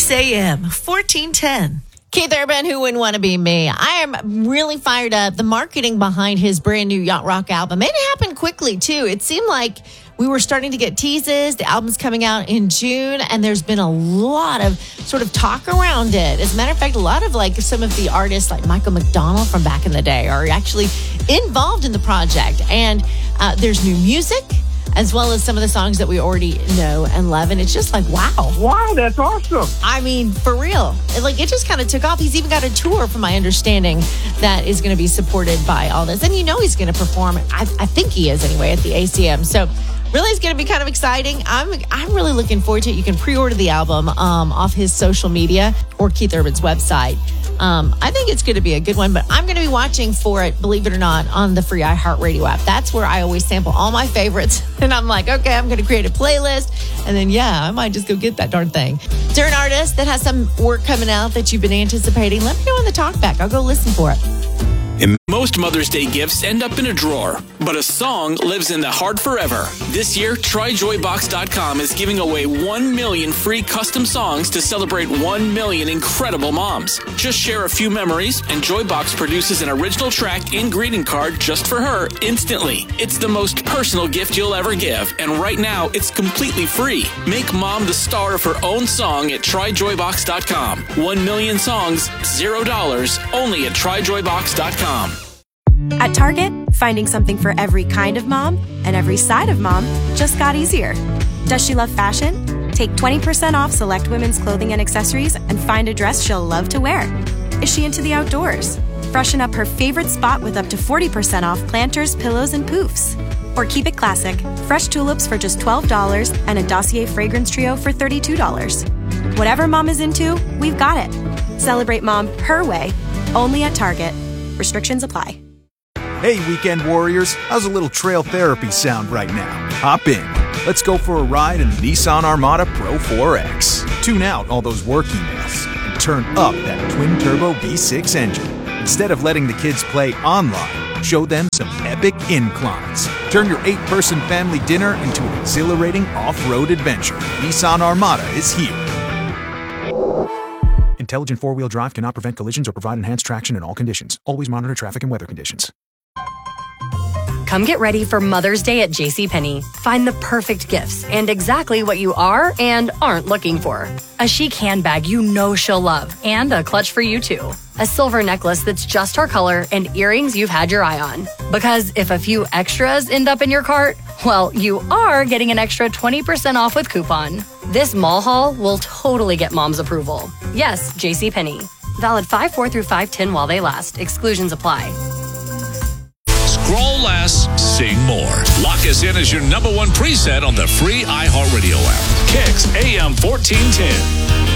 6 a.m., 1410. Keith Urban, Who Wouldn't Want to Be Me? I am really fired up. The marketing behind his brand new Yacht Rock album, it happened quickly, too. It seemed like we were starting to get teases. The album's coming out in June, and there's been a lot of sort of talk around it. As a matter of fact, a lot of like some of the artists like Michael McDonald from back in the day are actually involved in the project. And there's new music, as well as some of the songs that we already know and love. And it's just like, wow. Wow, that's awesome. I mean, for real. It just kind of took off. He's even got a tour, from my understanding, that is going to be supported by all this. And he's going to perform, I think he is anyway, at the ACM. So really, it's going to be kind of exciting. I'm really looking forward to it. You can pre-order the album off his social media or Keith Urban's website. I think it's going to be a good one, but I'm going to be watching for it, believe it or not, on the free iHeartRadio app. That's where I always sample all my favorites. And I'm like, okay, I'm going to create a playlist. And then, I might just go get that darn thing. Is there an artist that has some work coming out that you've been anticipating? Let me know in the talkback. I'll go listen for it. Most Mother's Day gifts end up in a drawer, but a song lives in the heart forever. This year, TryJoyBox.com is giving away 1 million free custom songs to celebrate 1 million incredible moms. Just share a few memories, and Joybox produces an original track and greeting card just for her instantly. It's the most personal gift you'll ever give, and right now, it's completely free. Make mom the star of her own song at TryJoyBox.com. 1 million songs, $0, only at TryJoyBox.com. At Target, finding something for every kind of mom and every side of mom just got easier. Does she love fashion? Take 20% off select women's clothing and accessories and find a dress she'll love to wear. Is she into the outdoors? Freshen up her favorite spot with up to 40% off planters, pillows, and poofs. Or keep it classic, fresh tulips for just $12 and a Dossier fragrance trio for $32. Whatever mom is into, we've got it. Celebrate mom her way, only at Target. Restrictions apply. Hey, weekend warriors, how's a little trail therapy sound right now? Hop in. Let's go for a ride in the Nissan Armada Pro 4X. Tune out all those work emails and turn up that twin-turbo V6 engine. Instead of letting the kids play online, show them some epic inclines. Turn your 8-person family dinner into an exhilarating off-road adventure. Nissan Armada is here. Intelligent four-wheel drive cannot prevent collisions or provide enhanced traction in all conditions. Always monitor traffic and weather conditions. Come get ready for Mother's Day at JCPenney. Find the perfect gifts and exactly what you are and aren't looking for. A chic handbag you know she'll love, and a clutch for you too. A silver necklace that's just her color, and earrings you've had your eye on. Because if a few extras end up in your cart, well, you are getting an extra 20% off with coupon. This mall haul will totally get mom's approval. Yes, JCPenney. Valid 5/4 through 5/10 while they last. Exclusions apply. Scroll less, sing more. Lock us in as your #1 preset on the free iHeartRadio app. Kicks AM 1410.